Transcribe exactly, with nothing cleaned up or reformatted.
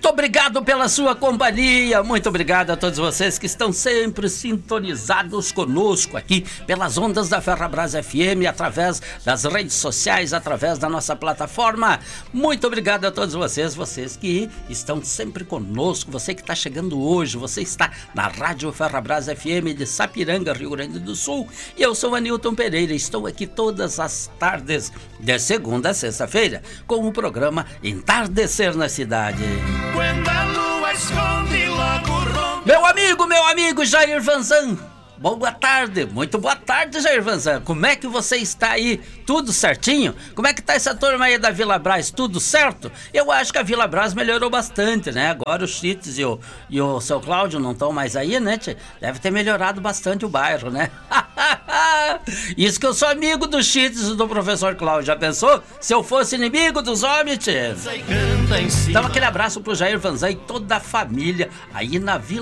Muito obrigado pela sua companhia, muito obrigado a todos vocês que estão sempre sintonizados conosco aqui pelas ondas da Ferrabras F M, através das redes sociais, através da nossa plataforma. Muito obrigado a todos vocês, vocês que estão sempre conosco, você que está chegando hoje, você está na Rádio Ferrabras F M de Sapiranga, Rio Grande do Sul, e eu sou Anilton Pereira, estou aqui todas as tardes de segunda a sexta-feira com o programa Entardecer na Cidade. Meu amigo, meu amigo Jair Vanzan, boa tarde, muito boa tarde, Jair Vanzan. Como é que você está aí? Tudo certinho? Como é que tá essa turma aí da Vila Brás? Tudo certo? Eu acho que a Vila Brás melhorou bastante, né? Agora os Chites e o, e o seu Cláudio não estão mais aí, né, tchê? Deve ter melhorado bastante o bairro, né? Isso que eu sou amigo dos Chites e do professor Cláudio. Já pensou? Se eu fosse inimigo dos homens, tchê? Então aquele abraço pro Jair Vanzan e toda a família aí na Vila